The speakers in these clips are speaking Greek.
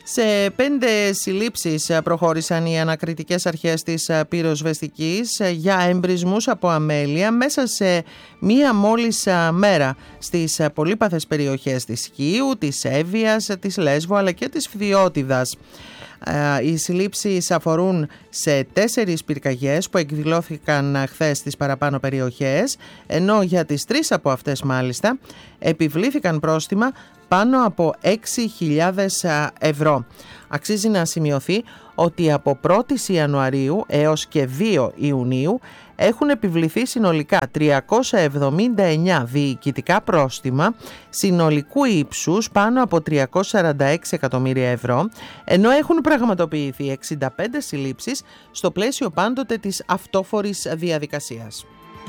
Σε 5 συλλήψεις προχώρησαν οι ανακριτικές αρχές της πυροσβεστικής για εμπρισμούς από αμέλεια μέσα σε μία μόλις μέρα στις πολύπαθες περιοχές της Χίου, της Εύβοιας, της Λέσβου αλλά και της Φθιώτιδας. Οι συλλήψεις αφορούν σε 4 πυρκαγιές που εκδηλώθηκαν χθες στις παραπάνω περιοχές, ενώ για τις 3 από αυτές μάλιστα επιβλήθηκαν πρόστιμα πάνω από 6.000 ευρώ. Αξίζει να σημειωθεί ότι από 1η Ιανουαρίου έως και 2 Ιουνίου έχουν επιβληθεί συνολικά 379 διοικητικά πρόστιμα συνολικού ύψους πάνω από 346 εκατομμύρια ευρώ, ενώ έχουν πραγματοποιηθεί 65 συλλήψεις στο πλαίσιο πάντοτε της αυτόφορης διαδικασίας.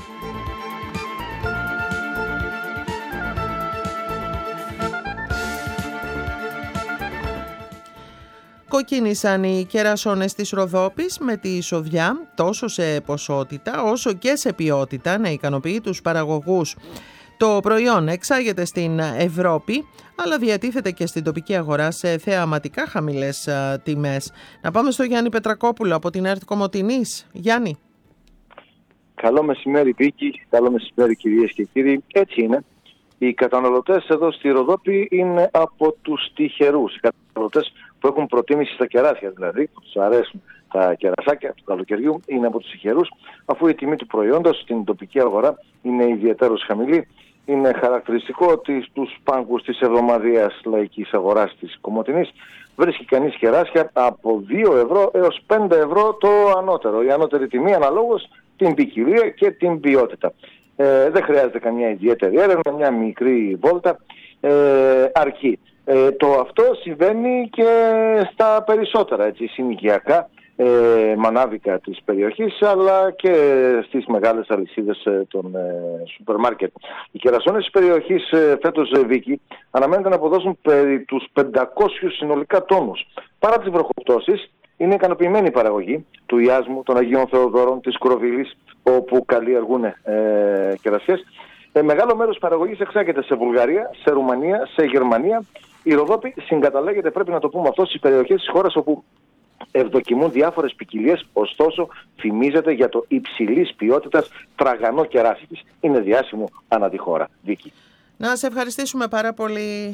Κοκκίνησαν οι κερασόνες της Ροδόπης με τη εισοδιά τόσο σε ποσότητα όσο και σε ποιότητα να ικανοποιεί τους παραγωγούς. Το προϊόν εξάγεται στην Ευρώπη αλλά διατίθεται και στην τοπική αγορά σε θεαματικά χαμηλές τιμές. Να πάμε στο Γιάννη Πετρακόπουλο από την ΕΡΤ Κομοτηνής. Γιάννη. Καλό μεσημέρι Βίκη, καλό μεσημέρι κυρίες και κύριοι. Έτσι είναι. Οι καταναλωτές εδώ στη Ροδόπη είναι από τους τυχερούς. Οι καταναλωτές που έχουν προτίμηση στα κεράσια, δηλαδή που τους αρέσουν τα κερασάκια του καλοκαιριού, είναι από τους τυχερούς, αφού η τιμή του προϊόντος στην τοπική αγορά είναι ιδιαίτερως χαμηλή. Είναι χαρακτηριστικό ότι στους πάγκους της εβδομαδιαίας λαϊκής αγοράς της Κομοτηνής βρίσκει κανείς κεράσια από 2 ευρώ έως 5 ευρώ το ανώτερο. Η ανώτερη τιμή αναλόγως την ποικιλία και την ποιότητα. Δεν χρειάζεται καμιά ιδιαίτερη έρευνα, μια μικρή βόλτα αρκεί. Το αυτό συμβαίνει και στα περισσότερα συνοικιακά μανάβικα της περιοχής, αλλά και στις μεγάλες αλυσίδες των σούπερ μάρκετ. Οι κερασόνες της περιοχής φέτος, Βίκη, αναμένεται να αποδώσουν περί τους 500 συνολικά τόνους. Παρά τις βροχοπτώσεις, είναι ικανοποιημένη η παραγωγή του Ιάσμου, των Αγίων Θεοδόρων, της Κροβίλης, όπου καλλιεργούν κερασιές. Μεγάλο μέρος παραγωγής εξάγεται σε Βουλγαρία, σε Ρουμανία, σε Γερμανία. Η Ροδόπη συγκαταλέγεται, πρέπει να το πούμε αυτό, στις περιοχές της χώρας όπου ευδοκιμούν διάφορες ποικιλίες, ωστόσο φημίζεται για το υψηλής ποιότητας τραγανό κεράσι της. Είναι διάσημο ανά τη χώρα. Βίκη. Να σε ευχαριστήσουμε πάρα πολύ.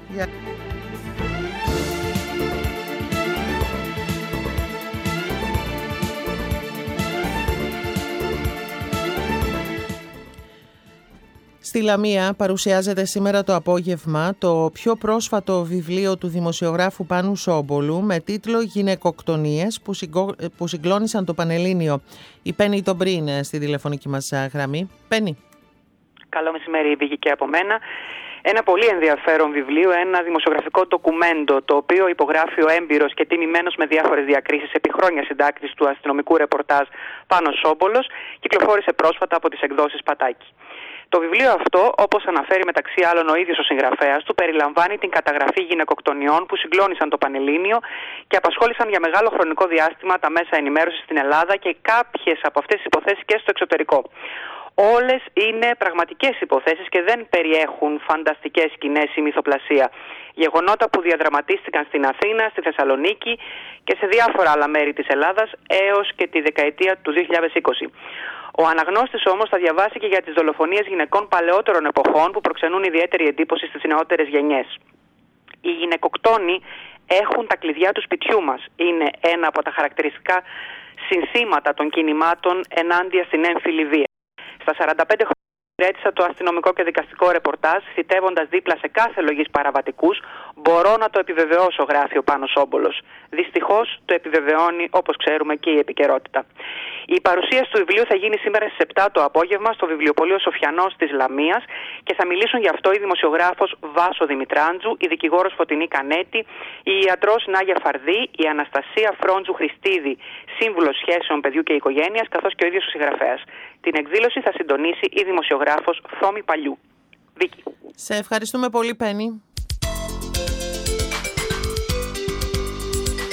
Στη Λαμία παρουσιάζεται σήμερα το απόγευμα το πιο πρόσφατο βιβλίο του δημοσιογράφου Πάνου Σόμπολου με τίτλο «Γυναικοκτονίες» που συγκλώνησαν το Πανελλήνιο. Η Πέννη Τομπρή είναι στη τηλεφωνική μας γραμμή. Πέννη. Καλό μεσημέρι, Βίκη, και από μένα. Ένα πολύ ενδιαφέρον βιβλίο, ένα δημοσιογραφικό ντοκουμέντο, το οποίο υπογράφει ο έμπειρος και τιμημένος με διάφορες διακρίσεις επί χρόνια συντάκτης του αστυνομικού ρεπορτάζ Πάνος Σόμπολος, κυκλοφόρησε πρόσφατα από τις εκδόσεις Πατάκη. Το βιβλίο αυτό, όπως αναφέρει μεταξύ άλλων ο ίδιος ο συγγραφέας του, περιλαμβάνει την καταγραφή γυναικοκτονιών που συγκλώνησαν το Πανελλήνιο και απασχόλησαν για μεγάλο χρονικό διάστημα τα μέσα ενημέρωσης στην Ελλάδα και κάποιες από αυτές τις υποθέσεις και στο εξωτερικό. Όλες είναι πραγματικές υποθέσεις και δεν περιέχουν φανταστικές σκηνές ή μυθοπλασία. Γεγονότα που διαδραματίστηκαν στην Αθήνα, στη Θεσσαλονίκη και σε διάφορα άλλα μέρη της Ελλάδας έως και τη δεκαετία του 2020. Ο αναγνώστης όμως θα διαβάσει και για τις δολοφονίες γυναικών παλαιότερων εποχών που προξενούν ιδιαίτερη εντύπωση στις νεότερες γενιές. Οι γυναικοκτόνοι έχουν τα κλειδιά του σπιτιού μας. Είναι ένα από τα χαρακτηριστικά συνθήματα των κινημάτων ενάντια στην έμφυλη βία. Στα 45 χρόνια υπηρέτησα το αστυνομικό και δικαστικό ρεπορτάζ, θητεύοντας δίπλα σε κάθε λογής παραβατικούς. Μπορώ να το επιβεβαιώσω, γράφει ο Πάνος Σόμπολος. Δυστυχώς το επιβεβαιώνει, όπως ξέρουμε, και η επικαιρότητα. Η παρουσίαση του βιβλίου θα γίνει σήμερα στις 7 το απόγευμα στο βιβλιοπωλείο Σοφιανός της Λαμίας και θα μιλήσουν γι' αυτό η δημοσιογράφος Βάσο Δημητράντζου, η δικηγόρος Φωτεινή Κανέτη, η ιατρός Νάγια Φαρδί, η Αναστασία Φρόντζου Χριστίδη, σύμβουλος σχέσεων παιδιού και οικογένειας, καθώς και ο ίδιος ο συγγραφέας. Την εκδήλωση θα συντονίσει η δημοσιογράφος Θόμη Παλιού. Βίκη. Σε ευχαριστούμε πολύ, Πέννη.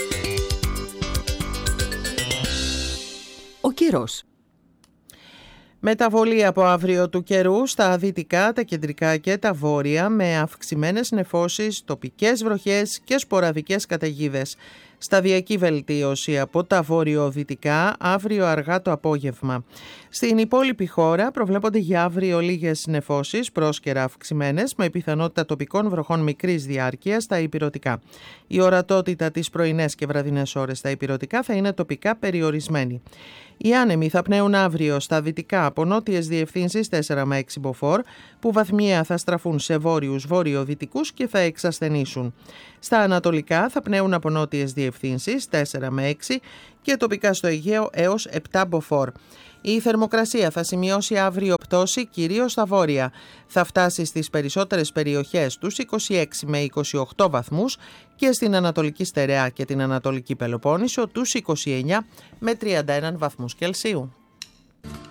Ο καιρός. Μεταβολή από αύριο του καιρού στα δυτικά, τα κεντρικά και τα βόρεια με αυξημένες νεφώσεις, τοπικές βροχές και σποραδικές καταιγίδες. Σταδιακή βελτίωση από τα βορειοδυτικά αύριο αργά το απόγευμα. Στην υπόλοιπη χώρα προβλέπονται για αύριο λίγες νεφώσεις, πρόσκαιρα αυξημένες, με πιθανότητα τοπικών βροχών μικρής διάρκειας στα ηπειρωτικά. Η ορατότητα τις πρωινές και βραδινές ώρες στα ηπειρωτικά θα είναι τοπικά περιορισμένη. Οι άνεμοι θα πνέουν αύριο στα δυτικά από νότιες διευθύνσεις 4 με 6 μποφόρ, που βαθμιαία θα στραφούν σε βόρειους βορειοδυτικούς και θα εξασθενήσουν. Στα ανατολικά θα πνέουν από νότιες διευθύνσεις 4 με 6 και τοπικά στο Αιγαίο έως 7 μποφόρ. Η θερμοκρασία θα σημειώσει αύριο πτώση κυρίως στα βόρεια. Θα φτάσει στις περισσότερες περιοχές τους 26 με 28 βαθμούς και στην Ανατολική Στερεά και την Ανατολική Πελοπόννησο τους 29 με 31 βαθμούς Κελσίου.